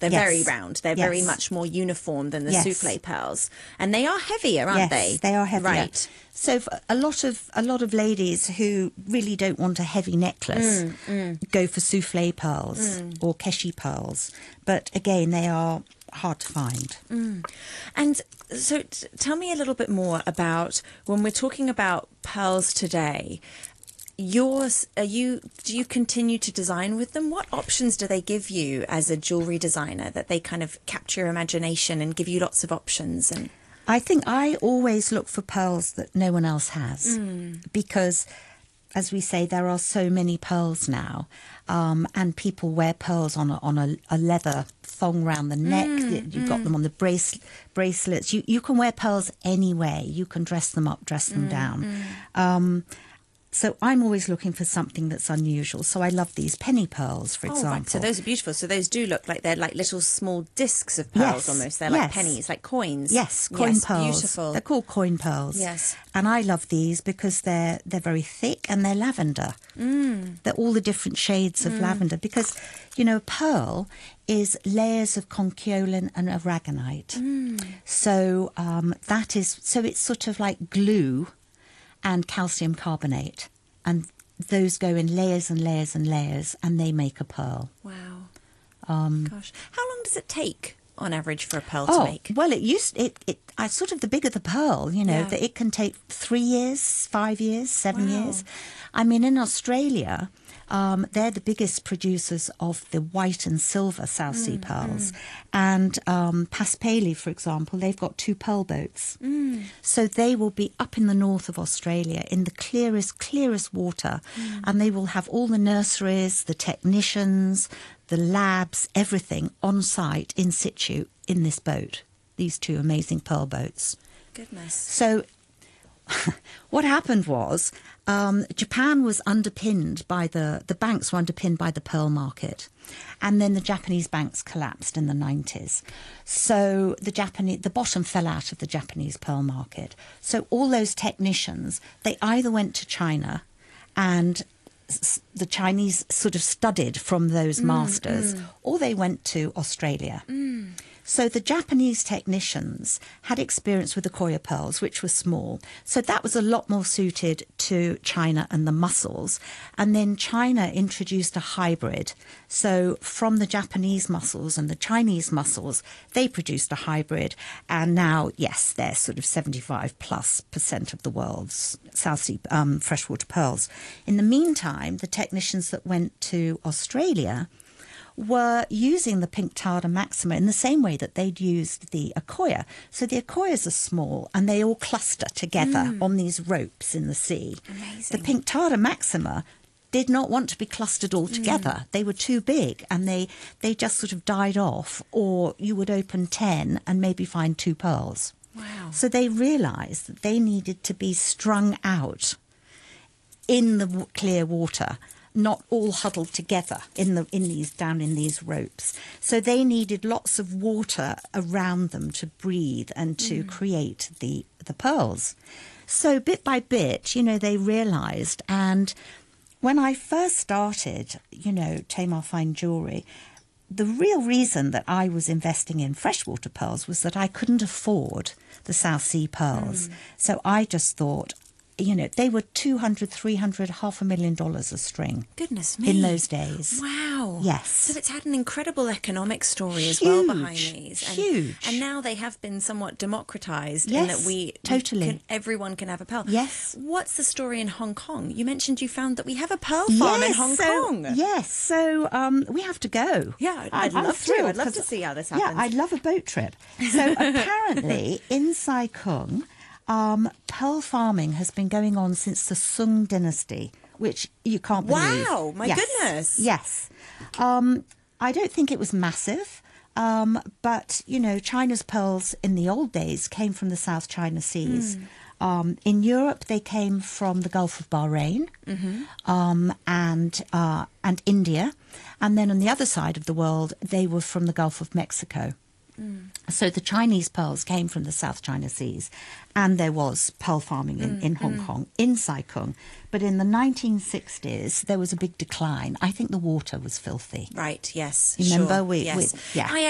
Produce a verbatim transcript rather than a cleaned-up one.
They're Yes. very round. They're Yes. very much more uniform than the Yes. souffle pearls. And they are heavier, aren't yes, they? they are heavier. Right. So for a lot of a lot of ladies who really don't want a heavy necklace go for souffle pearls or keshi pearls. But again, they are hard to find. And so t- tell me a little bit more about when we're talking about pearls today. Yours, are you? Do you continue to design with them? What options do they give you as a jewelry designer that they kind of capture your imagination and give you lots of options? And I think I always look for pearls that no one else has because, as we say, there are so many pearls now, um, and people wear pearls on a, on a, a leather thong round the neck. You've got them on the brace, bracelets. You you can wear pearls any way. You can dress them up, dress them down. Um, So I'm always looking for something that's unusual. So I love these penny pearls, for oh, example. right. So those are beautiful. So those do look like they're like little small discs of pearls Yes, almost. They're like yes. pennies, like coins. Yes, coin yes, pearls. Beautiful. They're called coin pearls. Yes. And I love these because they're they're very thick and they're lavender. Mm. They're all the different shades of mm. lavender because, you know, a pearl is layers of conchiolin and aragonite. Mm. So um, that is so it's sort of like glue and calcium carbonate, and those go in layers and layers and layers, and they make a pearl. Wow. Um, Gosh. How long does it take, on average, for a pearl oh, to make? well, it used it. It I sort of the bigger the pearl, you know, Yeah. that it can take three years, five years, seven Wow. years. I mean, in Australia, um, they're the biggest producers of the white and silver South Sea Mm, pearls, and um, Paspaley, for example, they've got two pearl boats. Mm. So they will be up in the north of Australia in the clearest, clearest water, Mm. and they will have all the nurseries, the technicians, the labs, everything on site in situ in this boat. These two amazing pearl boats. Goodness. So what happened was um, Japan was underpinned by the, the banks were underpinned by the pearl market. And then the Japanese banks collapsed in the nineties. So the Japanese, the bottom fell out of the Japanese pearl market. So all those technicians, they either went to China and s- the Chinese sort of studied from those masters, or they went to Australia. So the Japanese technicians had experience with the Koya pearls, which were small. So that was a lot more suited to China and the mussels. And then China introduced a hybrid. So from the Japanese mussels and the Chinese mussels, they produced a hybrid. And now, yes, they're sort of seventy-five plus percent of the world's South Sea um, freshwater pearls. In the meantime, the technicians that went to Australia were using the Pinctada maxima in the same way that they'd used the Akoya. So the Akoyas are small and they all cluster together on these ropes in the sea. Amazing. The Pinctada maxima did not want to be clustered all together. They were too big and they, they just sort of died off, or you would open ten and maybe find two pearls. Wow. So they realised that they needed to be strung out in the w- clear water, not all huddled together in the in these down in these ropes. So they needed lots of water around them to breathe and to create the the pearls. So bit by bit, you know, they realised. And when I first started, you know, Tamar Fine Jewellery, the real reason that I was investing in freshwater pearls was that I couldn't afford the South Sea pearls. So I just thought, you know, they were two hundred, three hundred, half a million dollars a string. Goodness me. In those days. Wow. Yes. So it's had an incredible economic story as Huge, well behind these. And, huge. And now they have been somewhat democratized in Yes, that we, totally. we can, everyone can have a pearl. Yes. What's the story in Hong Kong? You mentioned you found that we have a pearl farm in Hong so, Kong. Yes, so um, we have to go. Yeah, I'd, I- I'd I'm love to. thrilled I'd love to 'cause- see how this happens. Yeah, I'd love a boat trip. So apparently in Sai Kung, um, pearl farming has been going on since the Sung dynasty, which you can't believe. Wow, my Yes, goodness. Yes. Um, I don't think it was massive, um, but, you know, China's pearls in the old days came from the South China Seas. Um, in Europe, they came from the Gulf of Bahrain um, and uh, and India. And then on the other side of the world, they were from the Gulf of Mexico. So the Chinese pearls came from the South China Seas, and there was pearl farming in, in Hong Kong, in Sai Kung. But in the nineteen sixties, there was a big decline. I think the water was filthy. Right, yes. Remember, sure, we- yes. we- yeah. I